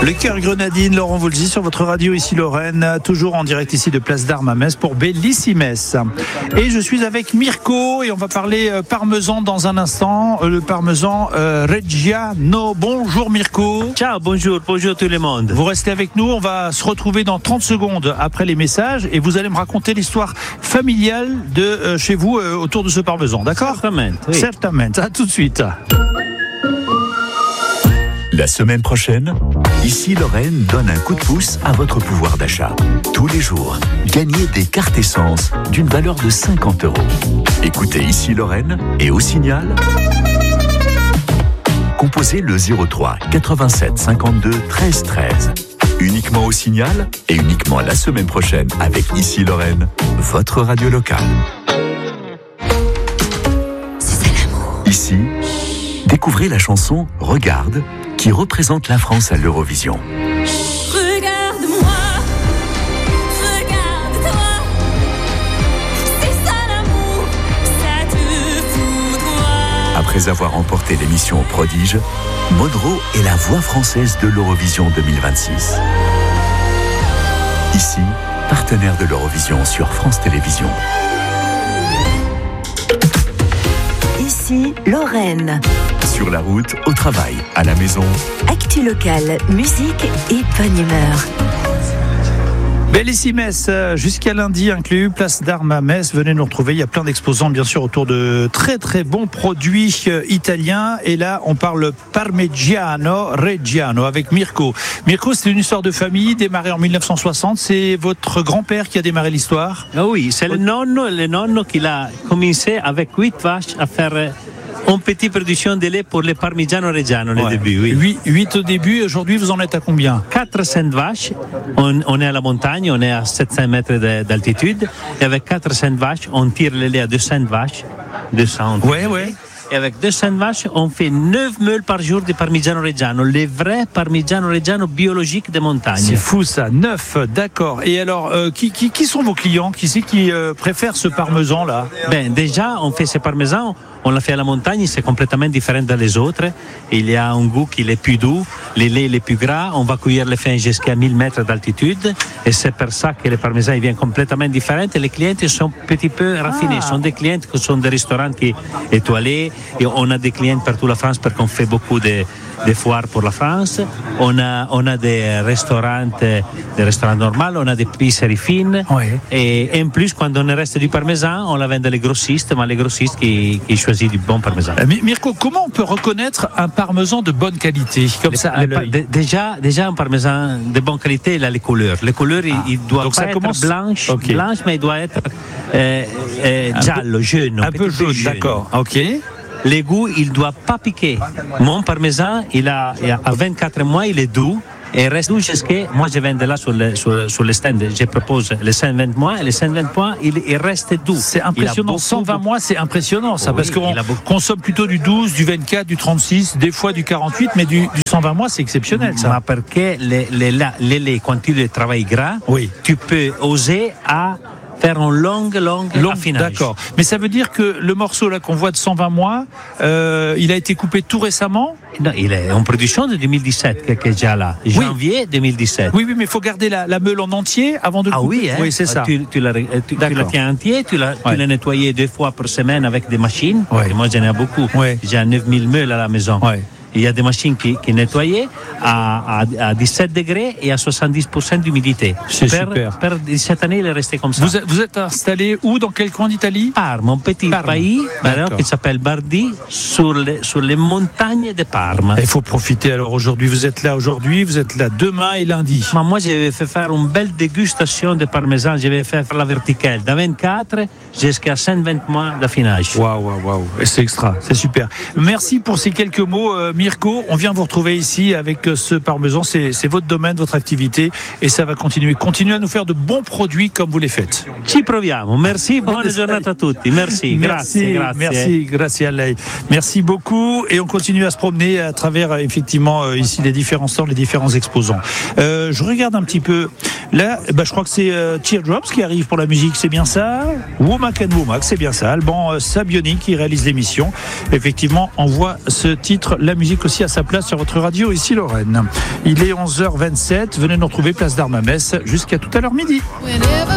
Le cœur grenadine, Laurent Voulzy sur votre radio ici Lorraine, toujours en direct ici de Place d'Armes à Metz pour Bellissimes. Et je suis avec Mirko et on va parler parmesan dans un instant, le parmesan Reggiano. Bonjour Mirko. Ciao, bonjour tout le monde. Vous restez avec nous, on va se retrouver dans 30 secondes après les messages et vous allez me raconter l'histoire familiale de chez vous autour de ce parmesan, d'accord ? Certainement, oui. Certainement, à tout de suite. La semaine prochaine, Ici Lorraine donne un coup de pouce à votre pouvoir d'achat. Tous les jours, gagnez des cartes essence d'une valeur de 50 €. Écoutez Ici Lorraine et au signal, composez le 03 87 52 13 13. Uniquement au signal et uniquement la semaine prochaine avec Ici Lorraine, votre radio locale. C'est ça l'amour. Ici, découvrez la chanson Regarde qui représente la France à l'Eurovision. Regarde-moi, regarde-toi, c'est ça l'amour, ça te foudroie. Après avoir remporté l'émission Prodige, Monroe est la voix française de l'Eurovision 2026. Ici, partenaire de l'Eurovision sur France Télévisions. Ici, Lorraine. Sur la route, au travail, à la maison. Actu locale, musique et bonne humeur. Bellissimes, jusqu'à lundi inclus, Place d'Armes à Metz. Venez nous retrouver, il y a plein d'exposants bien sûr autour de très très bons produits italiens. Et là, on parle Parmigiano Reggiano avec Mirko. Mirko, c'est une histoire de famille démarrée en 1960. C'est votre grand-père qui a démarré l'histoire ? Ah oui, c'est le nonno qui a commencé avec 8 vaches à faire une petite production de lait pour les Parmigiano Reggiano au début. Oui. 8 au début, aujourd'hui vous en êtes à combien ? 400 vaches, on est à la montagne, on est à 700 mètres d'altitude, et avec 400 vaches, on tire le lait à 200 vaches, 200. Ouais. Et avec 200 vaches, on fait 9 meules par jour de Parmigiano Reggiano, les vrais Parmigiano Reggiano biologiques de montagne. C'est fou ça, 9, d'accord. Et alors, qui sont vos clients ? Qui c'est qui préfère ce parmesan là ? Déjà, on fait ce parmesan, on l'a fait à la montagne, c'est complètement différent des autres. Il y a un goût qui est plus doux, le lait est plus gras, on va cuire le fin jusqu'à 1000 mètres d'altitude. Et c'est pour ça que le parmesan vient complètement différent. Et les clients sont un petit peu raffinés. Ce sont des clients qui sont des restaurants qui étoilés. Et on a des clients partout la France parce qu'on fait beaucoup de foires pour la France. On a des restaurants normaux, on a des pizzeries fines. Ouais. Et en plus, quand on reste du parmesan, on la vend les grossistes, mais les grossistes qui choisissent du bon parmesan. Mirko, comment on peut reconnaître un parmesan de bonne qualité comme ça à l'œil ? Déjà, un parmesan de bonne qualité, il a les couleurs. Les couleurs, il doit pas être blanche, mais il doit être giallo, jaune. Un peu jaune, d'accord. Ok. Les goûts, il ne doit pas piquer. Mon parmesan, à 24 mois, il est doux. Et reste doux jusqu'à... Moi, je vends de là sur le stand. Je propose les 120 mois. Et les 120 mois, il reste doux. C'est impressionnant. 120 mois, c'est impressionnant, ça. Parce qu'on consomme plutôt du 12, du 24, du 36, des fois du 48. Mais du 120 mois, c'est exceptionnel, ça. Mais parce que les laits, quand tu travailles gras, tu peux oser à faire un long affinage. D'accord. Mais ça veut dire que le morceau là qu'on voit de 120 mois, il a été coupé tout récemment ? Non, il est en production de 2017, qui est déjà là. Janvier 2017. Oui, mais il faut garder la meule en entier avant de le couper. Oui, c'est ça. Tu la tiens entier, tu l'as nettoyé 2 fois par semaine avec des machines. Ouais. Moi, j'en ai beaucoup. Ouais. J'ai 9000 meules à la maison. Ouais. Il y a des machines qui nettoient à 17 degrés et à 70% d'humidité. C'est super. Cette année, il est resté comme ça. Vous êtes installé où ? Dans quel coin d'Italie ? Parme, un petit pays qui s'appelle Bardi, sur les montagnes de Parme. Il faut profiter. Alors aujourd'hui, vous êtes là demain et lundi. Moi, je vais faire une belle dégustation de parmesan. Je vais faire la verticale de 24 jusqu'à 120 mois d'affinage. Waouh. C'est extra, c'est super. Merci pour ces quelques mots, Mirko. On vient vous retrouver ici avec ce parmesan. C'est votre domaine, votre activité, et ça va continuer. Continuez à nous faire de bons produits comme vous les faites. Ci proviamo. Merci, bonne journée à tutti. Merci, grazie. Grazie à lei. Merci beaucoup, et on continue à se promener à travers effectivement ici les différents stands, les différents exposants. Je regarde un petit peu. Là, je crois que c'est Teardrops qui arrive pour la musique, c'est bien ça ? Womack and Womack, c'est bien ça. Alban Sabioni qui réalise l'émission. Effectivement, on voit ce titre, la musique aussi à sa place sur votre radio ici Lorraine. Lorraine. Il est 11h27. Venez nous retrouver place d'Armes à Metz jusqu'à tout à l'heure midi.